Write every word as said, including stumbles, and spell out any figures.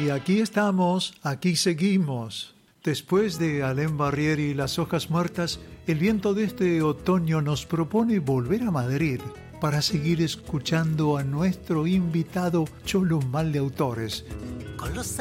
Y aquí estamos, aquí seguimos. Después de Alain Barrière y Las hojas muertas, el viento de este otoño nos propone volver a Madrid para seguir escuchando a nuestro invitado Cholo Mal de Autores. Con los